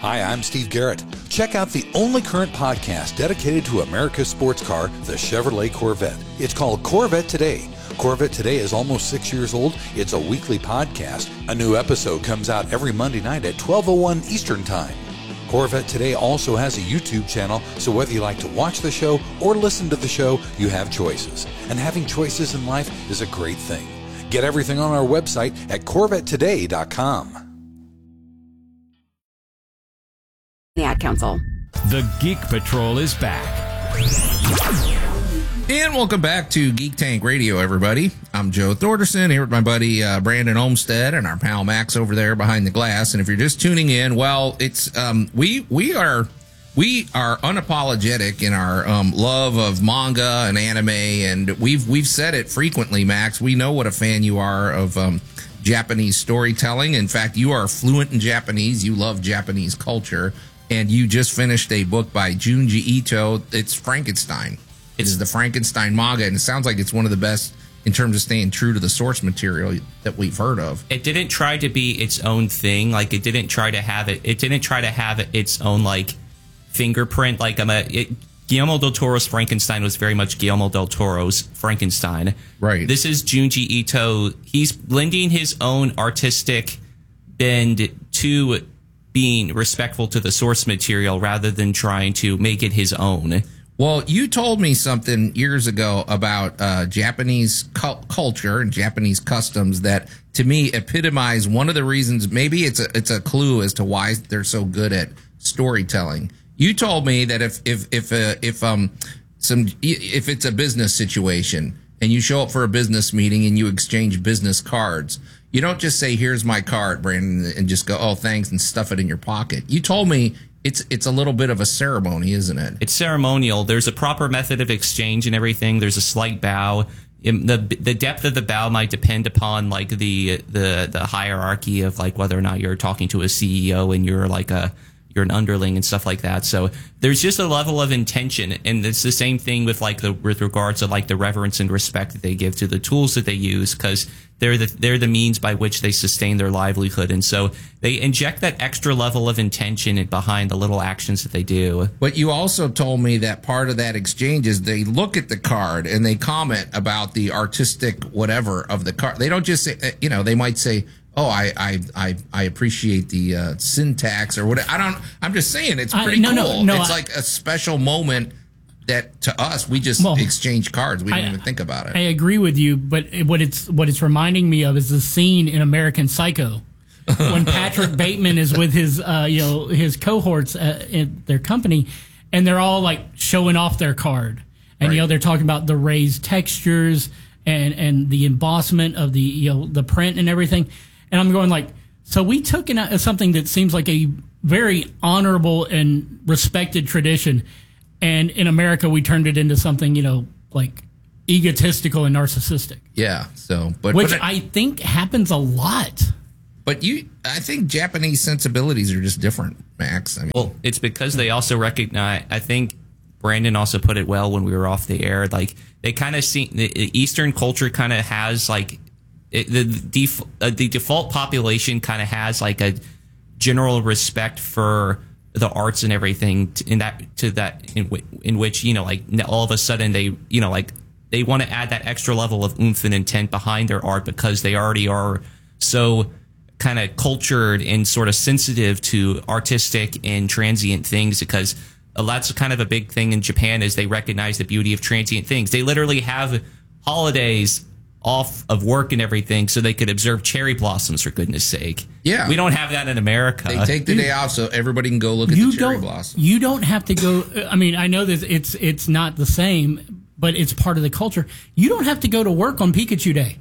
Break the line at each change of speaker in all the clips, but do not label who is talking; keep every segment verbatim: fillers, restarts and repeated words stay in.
Hi, I'm Steve Garrett. Check out the only current podcast dedicated to America's sports car, the Chevrolet Corvette. It's called Corvette Today. Corvette Today is almost six years old. It's a weekly podcast. A new episode comes out every Monday night at twelve oh one Eastern Time. Corvette Today also has a YouTube channel, so whether you like to watch the show or listen to the show, you have choices. And having choices in life is a great thing. Get everything on our website at corvette today dot com.
The Ad Council.
The Geek Patrol is back.
And welcome back to Geek Tank Radio, everybody. I'm Joe Thorderson here with my buddy uh, Brandon Olmstead and our pal Max over there behind the glass. And if you're just tuning in, well, it's um, we we are we are unapologetic in our um, love of manga and anime, and we've we've said it frequently, Max. We know what a fan you are of um, Japanese storytelling. In fact, you are fluent in Japanese. You love Japanese culture, and you just finished a book by Junji Ito. It's Frankenstein. It is the Frankenstein manga, and it sounds like it's one of the best in terms of staying true to the source material that we've heard of.
It didn't try to be its own thing. Like, it didn't try to have it. It didn't try to have its own, like, fingerprint. Like, I'm a it, Guillermo del Toro's Frankenstein was very much Guillermo del Toro's Frankenstein.
Right.
This is Junji Ito. He's lending his own artistic bend to being respectful to the source material rather than trying to make it his own.
Well, you told me something years ago about uh, Japanese cu- culture and Japanese customs that, to me, epitomize one of the reasons. Maybe it's a it's a clue as to why they're so good at storytelling. You told me that if if if uh, if um some if it's a business situation and you show up for a business meeting and you exchange business cards, you don't just say, "Here's my card, Brandon," and just go, "Oh, thanks," and stuff it in your pocket. You told me. It's it's a little bit of a ceremony, isn't it?
It's ceremonial. There's a proper method of exchange and everything. There's a slight bow. The the depth of the bow might depend upon like the the the hierarchy of like whether or not you're talking to a C E O and you're like a you're an underling and stuff like that. So there's just a level of intention, and it's the same thing with like the with regards to like the reverence and respect that they give to the tools that they use, because they're the they're the means by which they sustain their livelihood, and so they inject that extra level of intention behind the little actions that they do.
But you also told me that part of that exchange is they look at the card and they comment about the artistic whatever of the card. They don't just say, you know, they might say, "Oh, I I I, I appreciate the uh, syntax," or whatever. I don't. I'm just saying it's pretty
I, no,
cool.
No, no,
it's
I,
like a special moment that to us we just well, exchange cards. We don't I, even think about it.
I agree with you, but what it's what it's reminding me of is the scene in American Psycho when Patrick Bateman is with his uh, you know his cohorts at, at their company, and they're all like showing off their card, and right. you know they're talking about the raised textures and and the embossment of the you know the print and everything. And I'm going like, so we took in a, something that seems like a very honorable and respected tradition, and in America we turned it into something, you know, like egotistical and narcissistic.
Yeah. So, but
which
but it,
I think happens a lot.
But you, I think Japanese sensibilities are just different, Max. I mean,
well, it's because they also recognize. I think Brandon also put it well when we were off the air. Like they kind of see the Eastern culture kind of has like. It, the def, uh, the default population kind of has like a general respect for the arts and everything to, in that to that in, w- in which you know like all of a sudden they you know like they want to add that extra level of oomph and intent behind their art because they already are so kind of cultured and sort of sensitive to artistic and transient things, because that's kind of a big thing in Japan is they recognize the beauty of transient things. They literally have holidays off of work and everything so they could observe cherry blossoms, for goodness sake.
Yeah.
We don't have that in America.
They take the day off so everybody can go look at
you
the cherry
don't,
blossoms.
You don't have to go. I mean, I know that it's it's not the same, but it's part of the culture. You don't have to go to work on Pikachu Day.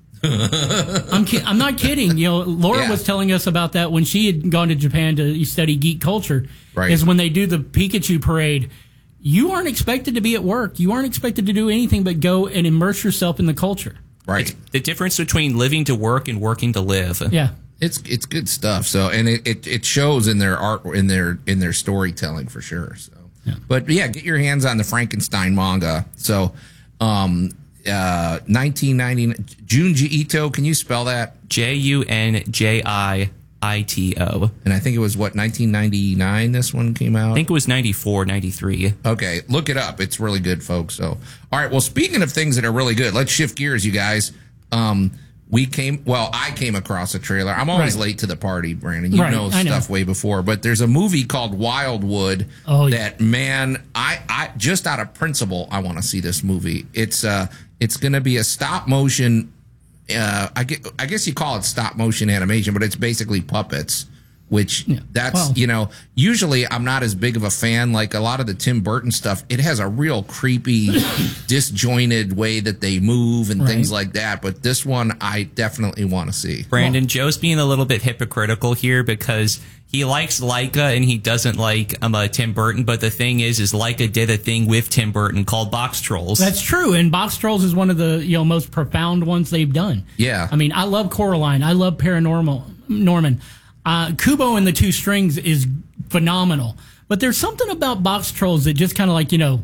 I'm ki- I'm not kidding. You know, Laura yeah. was telling us about that when she had gone to Japan to study geek culture.
Right.
Is when they do the Pikachu parade. You aren't expected to be at work. You aren't expected to do anything but go and immerse yourself in the culture.
Right.
It's the difference between living to work and working to live.
Yeah.
It's it's good stuff. So and it, it, it shows in their art in their in their storytelling for sure. So yeah. But yeah, get your hands on the Frankenstein manga. So um uh nineteen ninety Junji Ito, can you spell that?
J U N J I I T O.
And I think it was, what, nineteen ninety-nine this one came out?
I think it was ninety-four, ninety-three.
Okay, look it up. It's really good, folks. So, all right, well, speaking of things that are really good, let's shift gears, you guys. Um, we came, well, I came across a trailer. I'm always
Right.
late to the party, Brandon. You
Right,
know
I know.
stuff way before, but there's a movie called Wildwood
Oh, yeah.
that, man, I, I just out of principle, I want to see this movie. It's uh, it's going to be a stop motion. Uh, I get, I guess you call it stop motion animation, but it's basically puppets. Which
Yeah,
that's,
well-
you know, usually I'm not as big of a fan. Like a lot of the Tim Burton stuff, it has a real creepy, disjointed way that they move and
Right.
things like that. But this one, I definitely want to see.
Brandon, Joe's being a little bit hypocritical here because he likes Leica and he doesn't like um, uh, Tim Burton. But the thing is, is Leica did a thing with Tim Burton called Box Trolls.
That's true, and Box Trolls is one of the you know most profound ones they've done.
Yeah.
I mean, I love Coraline, I love Paranormal Norman, uh, Kubo and the Two Strings is phenomenal. But there's something about Box Trolls that just kind of like you know,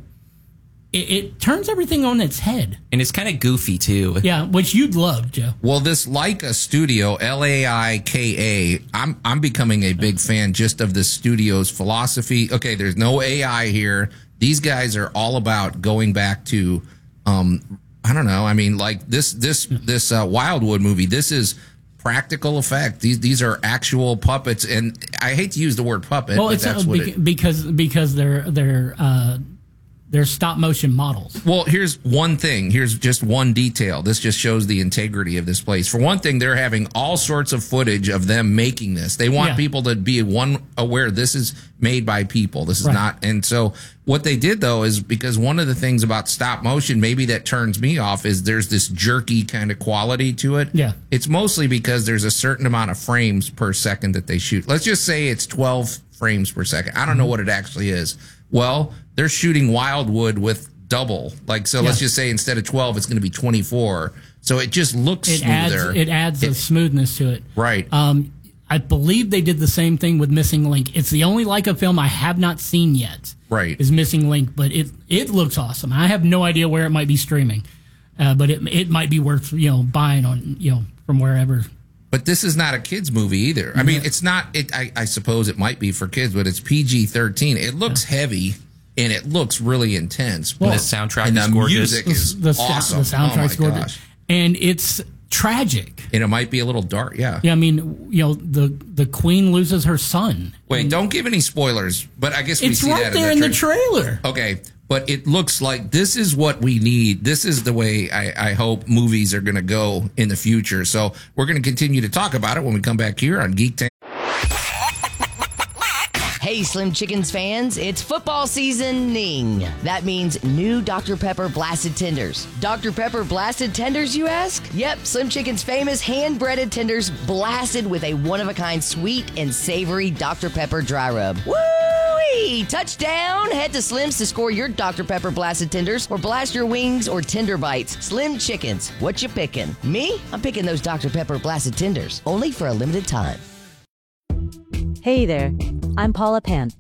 it, it turns everything on its head.
and it's kind of goofy, too.
Yeah, which you'd love, Joe.
Well, this Leica Studio, L A I K A, I'm I'm becoming a big fan just of the studio's philosophy. Okay, there's no A I here. These guys are all about going back to, um, I don't know. I mean, like this this this uh, Wildwood movie. This is practical effect. These these are actual puppets, and I hate to use the word puppet,
Well,
but
it's
that's
uh,
what
bec-
it.
because because they're they're uh, they're stop motion models.
Well, here's one thing. Here's just one detail. This just shows the integrity of this place. For one thing, they're having all sorts of footage of them making this. They want
Yeah.
people to be one aware this is made by people. This is
Right.
not. And so what they did though is because one of the things about stop motion maybe that turns me off is there's this jerky kind of quality to it.
Yeah.
It's mostly because there's a certain amount of frames per second that they shoot. Let's just say it's twelve frames per second. I don't know what it actually is. Well, they're shooting Wildwood with double. Like, so let's
Yeah.
just say instead of twelve, it's going to be twenty-four. So it just looks
It adds
smoother.
it adds a smoothness to it.
Right.
Um, I believe they did the same thing with Missing Link. It's the only Leica film I have not seen yet.
Right.
Is Missing Link, but it it looks awesome. I have no idea where it might be streaming, uh, but it it might be worth you know buying on you know from wherever.
But this is not a kids movie either. I mean, it's not. It. I, I suppose it might be for kids, but it's P G thirteen. It looks heavy and it looks really intense.
And
But
the soundtrack
and
is
the
gorgeous.
music is
the, sou-
awesome.
the soundtrack's
oh my
gorgeous,
gosh.
and it's tragic.
And it might be a little dark. Yeah.
Yeah, I mean, you know, the the queen loses her son.
Wait, don't give any spoilers. But I guess we
It's
see
right
that
there
in
in
the,
the
tra-
trailer.
Okay, but it looks like this is what we need. This is the way I, I hope movies are going to go in the future. So we're going to continue to talk about it when we come back here on Geek Tank.
Hey, Slim Chickens fans, it's football seasoning. That means new Doctor Pepper Blasted Tenders. Doctor Pepper Blasted Tenders, you ask? Yep, Slim Chicken's famous hand-breaded tenders blasted with a one-of-a-kind sweet and savory Doctor Pepper dry rub. Woo-wee! Touchdown! Head to Slim's to score your Doctor Pepper Blasted Tenders or blast your wings or tender bites. Slim Chickens, what you picking? Me? I'm picking those Doctor Pepper Blasted Tenders, only for a limited time.
Hey there, I'm Paula Pant,